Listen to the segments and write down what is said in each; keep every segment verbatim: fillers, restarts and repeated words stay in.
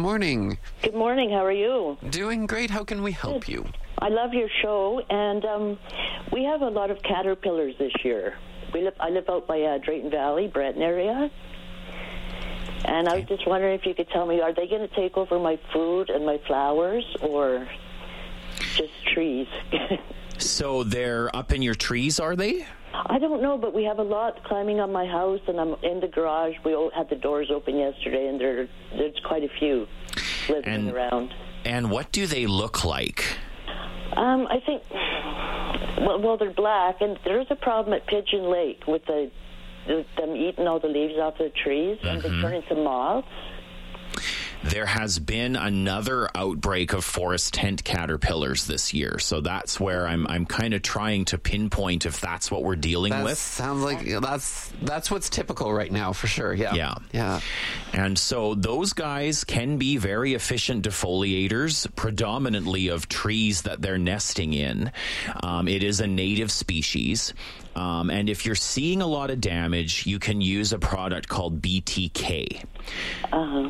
morning. Good morning. How are you? Doing great. How can we help you? I love your show, and um, we have a lot of caterpillars this year. We live, I live out by uh, Drayton Valley, Breton area, and I was just wondering if you could tell me, are they going to take over my food and my flowers, or just trees? So they're up in your trees, are they? I don't know, but we have a lot climbing on my house, and I'm in the garage. We all had the doors open yesterday, and there, there's quite a few living and, around. And what do they look like? Um, I think, well, well, they're black, and there's a problem at Pigeon Lake with the, the them eating all the leaves off the trees, and Mm-hmm. they turn into moths. There has been another outbreak of forest tent caterpillars this year, so that's where I'm I'm kind of trying to pinpoint if that's what we're dealing That with. sounds like that's that's what's typical right now for sure. Yeah. Yeah. Yeah. And so those guys can be very efficient defoliators, predominantly of trees that they're nesting in. Um, it is a native species. Um, and if you're seeing a lot of damage, you can use a product called B T K. Uh-huh.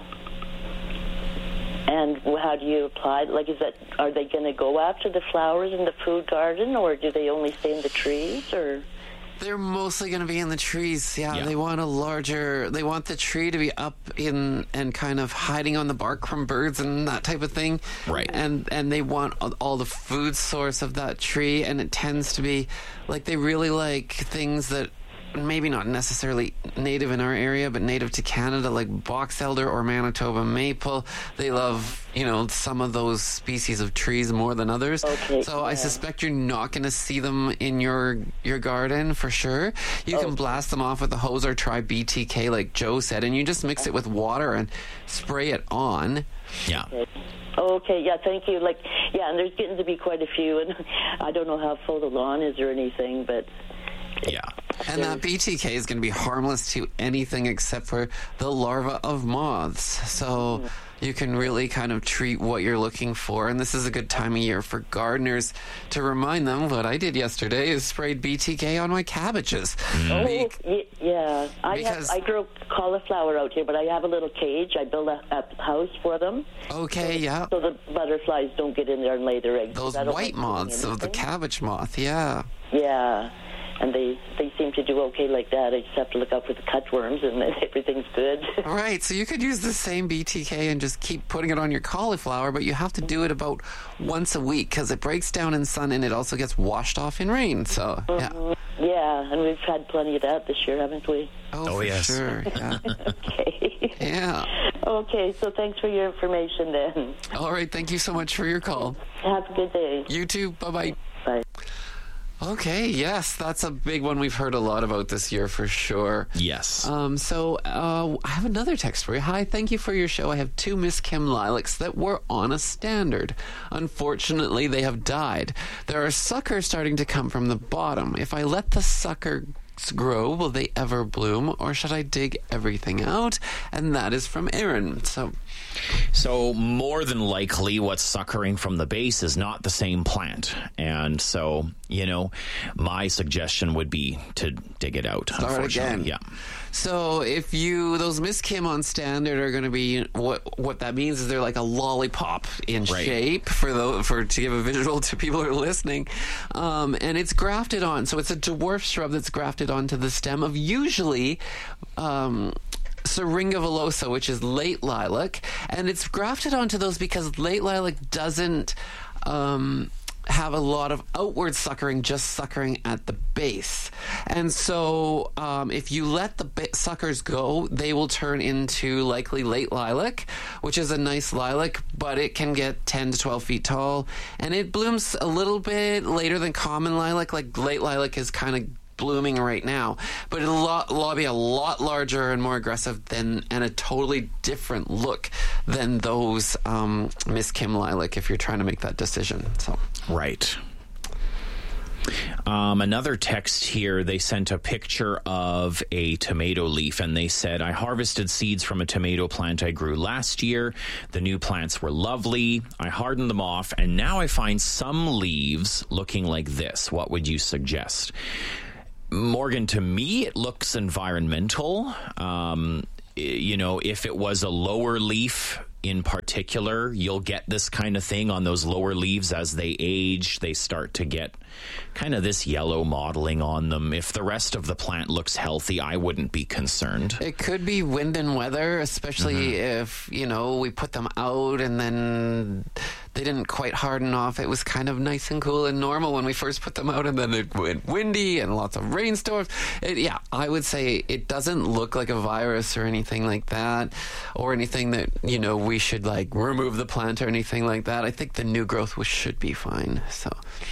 And how do you apply it? Like, is that, are they going to go after the flowers in the food garden, or do they only stay in the trees, or? They're mostly going to be in the trees. Yeah, Yeah. they want a larger, they want the tree to be up in and kind of hiding on the bark from birds and that type of thing. Right. And and they want all- all the food source of that tree, and it tends to be like they really like things that maybe not necessarily native in our area, but native to Canada, like box elder or Manitoba maple. They love, you know, some of those species of trees more than others. Okay, so I yeah. suspect you're not going to see them in your your garden for sure. You can blast them off with a hose or try B T K like Joe said, and you just mix it with water and spray it on. Yeah. Okay. Okay, yeah, thank you. Like, yeah, and there's getting to be quite a few, and I don't know how full the lawn is or anything, but... Yeah. And that B T K is going to be harmless to anything except for the larva of moths. So you can really kind of treat what you're looking for. And this is a good time of year for gardeners to remind them what I did yesterday is sprayed B T K on my cabbages. Oh, Be- y- yeah. I have, because- I grow cauliflower out here, but I have a little cage. I build a, a house for them. okay, yeah. So the butterflies don't get in there and lay their eggs. Those I don't white like doing moths of the anything. cabbage moth, yeah. Yeah. And they, they seem to do okay like that. I just have to look out for the cutworms, and then everything's good. All right, so you could use the same B T K and just keep putting it on your cauliflower, but you have to do it about once a week because it breaks down in sun and it also gets washed off in rain. So, yeah. Mhm. Yeah, and we've had plenty of that this year, haven't we? Oh, Oh, for yes. sure. Yeah. Okay. yeah. Okay, so thanks for your information then. All right, thank you so much for your call. Have a good day. You too. Bye-bye. Bye. Okay, yes, that's a big one we've heard a lot about this year for sure. Yes. Um, so uh, I have another text for you. Hi, thank you for your show. I have two Miss Kim lilacs that were on a standard. Unfortunately, they have died. There are suckers starting to come from the bottom. If I let the sucker grow, will they ever bloom, or should I dig everything out? And that is from Aaron. So, So more than likely what's suckering from the base is not the same plant. And so, you know, my suggestion would be to dig it out. Start unfortunately. again. Yeah. so if you those Miss Kim on standard are going to be what what that means is they're like a lollipop in Right. shape for the for to give a visual to people who are listening, um, and it's grafted on. So it's a dwarf shrub that's grafted onto the stem of usually. Um, Syringa villosa, which is late lilac, and it's grafted onto those because late lilac doesn't um, have a lot of outward suckering, just suckering at the base. And so um, if you let the ba- suckers go, they will turn into likely late lilac, which is a nice lilac, but it can get ten to twelve feet tall, and it blooms a little bit later than common lilac. Like late lilac is kind of blooming right now, but it'll, lot, it'll be a lot larger and more aggressive than and a totally different look than those um, Miss Kim lilac if you're trying to make that decision. So Right. Um, another text here, they sent a picture of a tomato leaf, and they said, I harvested seeds from a tomato plant I grew last year. The new plants were lovely. I hardened them off, and now I find some leaves looking like this. What would you suggest? Morgan, to me, it looks environmental. Um, you know, if it was a lower leaf in particular, you'll get this kind of thing on those lower leaves as they age. They start to get kind of this yellow mottling on them. If the rest of the plant looks healthy, I wouldn't be concerned. It could be wind and weather, especially mm-hmm. if, you know, we put them out and then they didn't quite harden off. It was kind of nice and cool and normal when we first put them out, and then it went windy and lots of rainstorms. It, yeah, I would say it doesn't look like a virus or anything like that, or anything that, you know, we should like remove the plant or anything like that. I think the new growth should be fine. So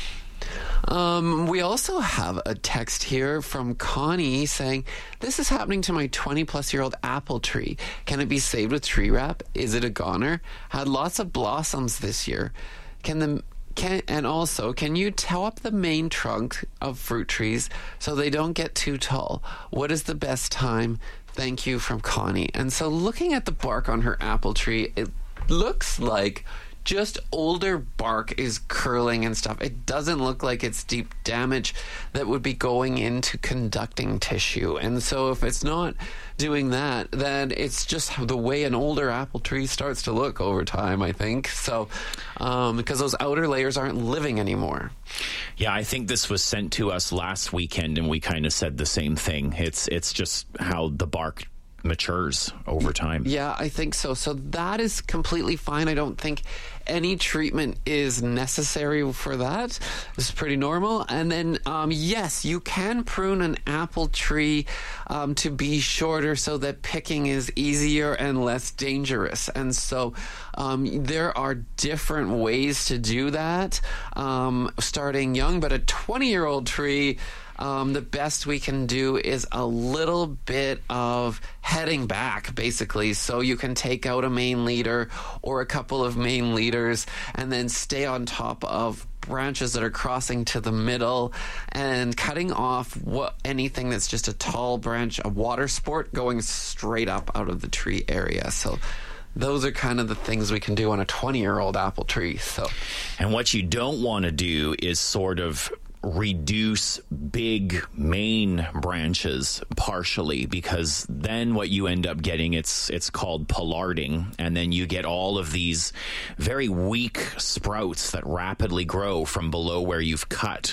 Um, we also have a text here from Connie saying, this is happening to my twenty plus year old apple tree. Can it be saved with tree wrap? Is it a goner? Had lots of blossoms this year. Can the can and also can you tow up the main trunk of fruit trees so they don't get too tall? What is the best time? Thank you, from Connie. And so looking at the bark on her apple tree, it looks like just older bark is curling and stuff. It doesn't look like it's deep damage that would be going into conducting tissue. And so if it's not doing that, then it's just the way an older apple tree starts to look over time, I think. So, um, because those outer layers aren't living anymore. Yeah, I think this was sent to us last weekend, and we kind of said the same thing. It's it's just how the bark matures over time. Yeah, I think so. So that is completely fine. I don't think any treatment is necessary for that. This is pretty normal. And then, um, yes, you can prune an apple tree um, to be shorter so that picking is easier and less dangerous. And so um, there are different ways to do that, um, starting young. But a twenty-year-old tree, Um, the best we can do is a little bit of heading back, basically. So you can take out a main leader or a couple of main leaders and then stay on top of branches that are crossing to the middle and cutting off what anything that's just a tall branch, a water sport going straight up out of the tree area. So those are kind of the things we can do on a twenty-year-old apple tree. So, and what you don't want to do is sort of reduce big main branches partially, because then what you end up getting, it's it's called pollarding, and then you get all of these very weak sprouts that rapidly grow from below where you've cut.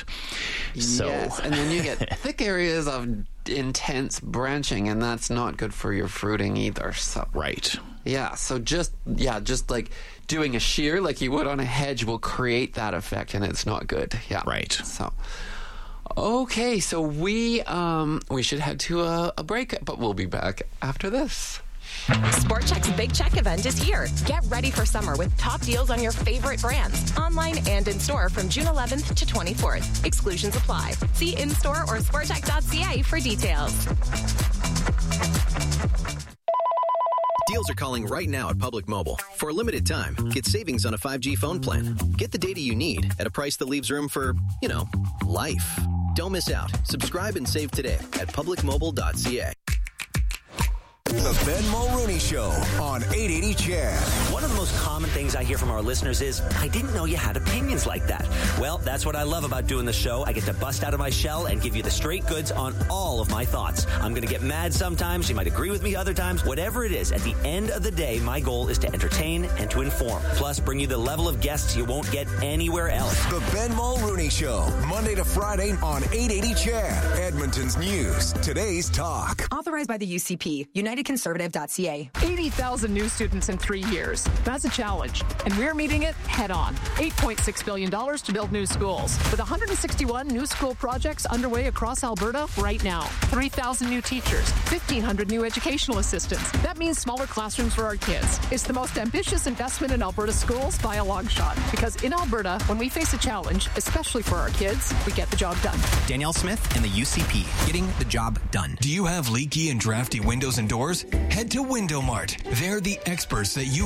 So yes, and then you get thick areas of intense branching, and that's not good for your fruiting either. So right. Yeah, so just yeah, just like doing a shear like you would on a hedge will create that effect, and it's not good. Yeah, right. So, okay, so we um we should head to a, a break, but we'll be back after this. Sport Chek's Big Check event is here. Get ready for summer with top deals on your favorite brands, online and in store from June eleventh to twenty-fourth. Exclusions apply. See in-store or sport chek dot c a for details. Deals are calling right now at Public Mobile. For a limited time, get savings on a five G phone plan. Get the data you need at a price that leaves room for, you know, life. Don't miss out. Subscribe and save today at public mobile dot c a. The Ben Mulrooney Show on eight eighty C H E D. One of the most common things I hear from our listeners is, I didn't know you had opinions like that. Well, that's what I love about doing the show. I get to bust out of my shell and give you the straight goods on all of my thoughts. I'm going to get mad sometimes. You might agree with me other times. Whatever it is, at the end of the day, my goal is to entertain and to inform. Plus, bring you the level of guests you won't get anywhere else. The Ben Mulrooney Show, Monday to Friday on eight eighty C H E D. Edmonton's news, today's talk. Authorized by the U C P, United Conservative dot c a. eighty thousand new students in three years. That's a challenge, and we're meeting it head on. eight point six billion dollars to build new schools, with one hundred sixty-one new school projects underway across Alberta right now. three thousand new teachers, fifteen hundred new educational assistants. That means smaller classrooms for our kids. It's the most ambitious investment in Alberta schools by a long shot, because in Alberta, when we face a challenge, especially for our kids, we get the job done. Danielle Smith and the U C P, getting the job done. Do you have leaky and drafty windows and doors? Head to Window Mart. They're the experts that you can trust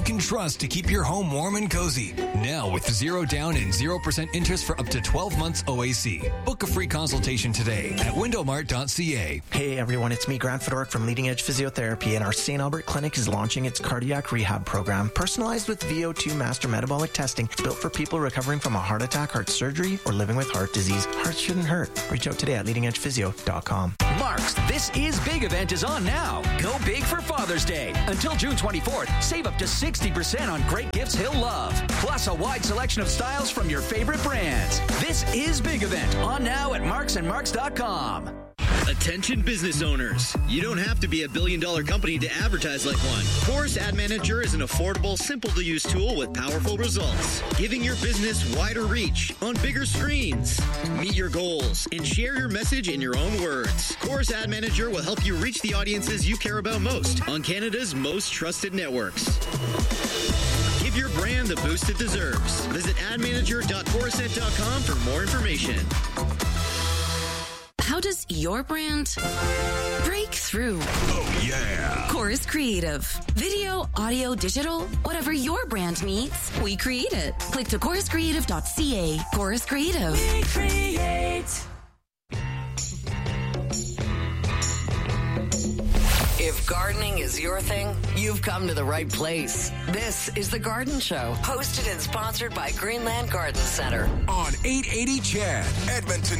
just to keep your home warm and cozy. Now with zero down and zero percent interest for up to twelve months O A C. Book a free consultation today at window mart dot c a. Hey everyone, it's me, Grant Fedoruk from Leading Edge Physiotherapy, and our Saint Albert Clinic is launching its cardiac rehab program, personalized with V O two master metabolic testing. It's built for people recovering from a heart attack, heart surgery, or living with heart disease. Hearts shouldn't hurt. Reach out today at leading edge physio dot com. Mark's This Is Big event is on now. Go big for Father's Day. Until June twenty-fourth, save up to sixty percent on great gifts he'll love. Plus a wide selection of styles from your favorite brands. This Is Big event on now at marks and marks dot com. Attention business owners. You don't have to be a billion dollar company to advertise like one. Chorus Ad Manager is an affordable, simple to use tool with powerful results, giving your business wider reach on bigger screens. Meet your goals and share your message in your own words. Chorus Ad Manager will help you reach the audiences you care about most on Canada's most trusted networks. Give your brand the boost it deserves. Visit ad manager dot chorused dot com for more information. How does your brand break through? Oh, yeah. Chorus Creative. Video, audio, digital, whatever your brand needs, we create it. Click to chorus creative dot c a. Chorus Creative. We create. If gardening is your thing, you've come to the right place. This is The Garden Show, hosted and sponsored by Greenland Garden Center. On eight eighty C H E D, Edmonton